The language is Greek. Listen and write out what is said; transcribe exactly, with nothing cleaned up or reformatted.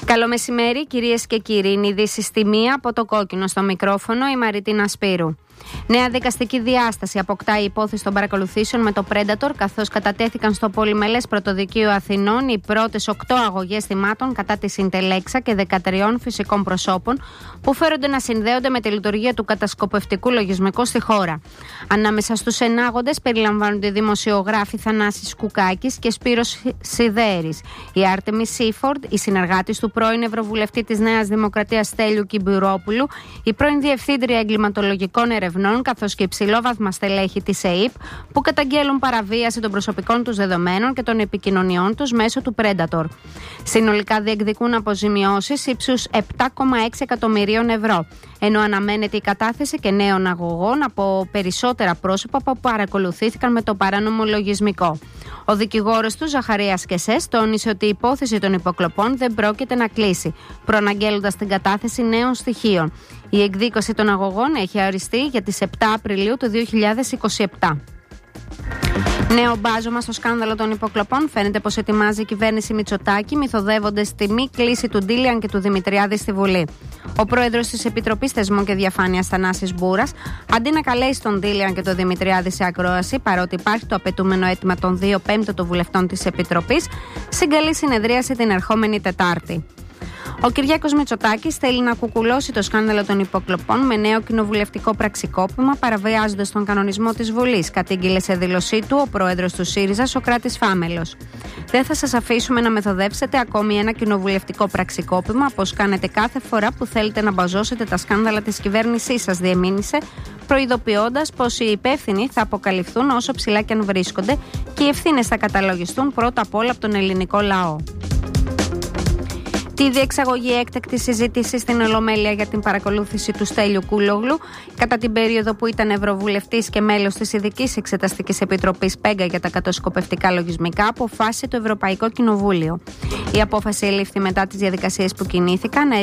Καλό μεσημέρι, κυρίες και κύριοι. Είναι ειδήσεις στη μία, από το κόκκινο στο μικρόφωνο, η Μαριτίνα Σπύρου. Νέα δικαστική διάσταση αποκτά η υπόθεση των παρακολουθήσεων με το Predator, καθώς κατατέθηκαν στο Πολυμελές Πρωτοδικείο Αθηνών οι πρώτες οκτώ αγωγές θυμάτων κατά της Συντελέξα και δεκατρία φυσικών προσώπων που φέρονται να συνδέονται με τη λειτουργία του κατασκοπευτικού λογισμικού στη χώρα. Ανάμεσα στους ενάγοντες περιλαμβάνονται οι δημοσιογράφοι Θανάσης Κουκάκης και Σπύρος Σιδέρης, η Άρτεμι Σίφορντ, η συνεργάτης του πρώην Ευρωβουλευτή της Νέας Δημοκρατίας Στέλιου Κυμπουρόπουλου, η πρώην Διευθύντρια Εγκληματολογικών Ερευνών, καθώς και υψηλόβαθμα στελέχη της ΕΥΠ που καταγγέλουν παραβίαση των προσωπικών τους δεδομένων και των επικοινωνιών τους μέσω του Predator. Συνολικά διεκδικούν αποζημιώσεις ύψους επτά κόμμα έξι εκατομμυρίων ευρώ, ενώ αναμένεται η κατάθεση και νέων αγωγών από περισσότερα πρόσωπα που παρακολουθήθηκαν με το παράνομο λογισμικό. Ο δικηγόρος του, Ζαχαρίας Κεσές, τόνισε ότι η υπόθεση των υποκλοπών δεν πρόκειται να κλείσει, προαναγγέλλοντας την κατάθεση νέων στοιχείων. Η εκδίκωση των αγωγών έχει οριστεί για τις επτά Απριλίου του δύο χιλιάδες είκοσι επτά. Νέο μπάζωμα στο σκάνδαλο των υποκλοπών φαίνεται πως ετοιμάζει η κυβέρνηση Μητσοτάκη, μυθοδεύοντας τη μη κλίση του Ντίλιαν και του Δημητριάδη στη Βουλή. Ο πρόεδρος της Επιτροπής Θεσμών και Διαφάνειας, Θανάσης Μπούρας, αντί να καλέσει τον Ντίλιαν και τον Δημητριάδη σε ακρόαση, παρότι υπάρχει το απαιτούμενο αίτημα των δύο πέμπτων των βουλευτών της Επιτροπής, συγκαλεί συνεδρίαση την ερχόμενη Τετάρτη. Ο Κυριάκος Μητσοτάκης θέλει να κουκουλώσει το σκάνδαλο των υποκλοπών με νέο κοινοβουλευτικό πραξικόπημα, παραβιάζοντας τον κανονισμό της Βουλής, κατήγγειλε σε δήλωσή του ο πρόεδρος του ΣΥΡΙΖΑ, Σωκράτης Φάμελος. Δεν θα σας αφήσουμε να μεθοδεύσετε ακόμη ένα κοινοβουλευτικό πραξικόπημα, όπως κάνετε κάθε φορά που θέλετε να μπαζώσετε τα σκάνδαλα της κυβέρνησής σας, διεμήνυσε, προειδοποιώντας πως οι υπεύθυνοι θα αποκαλυφθούν όσο ψηλά και αν βρίσκονται και οι ευθύνες θα καταλογιστούν πρώτα απ' όλα από τον ελληνικό λαό. Τη διεξαγωγή έκτακτης συζήτησης στην Ολομέλεια για την παρακολούθηση του Στέλιου Κούλογλου κατά την περίοδο που ήταν Ευρωβουλευτής και μέλος της Ειδικής Εξεταστικής Επιτροπής ΠΕΓΚΑ για τα κατασκοπευτικά λογισμικά αποφάσισε το Ευρωπαϊκό Κοινοβούλιο. Η απόφαση ελήφθη μετά τις διαδικασίες που κινήθηκαν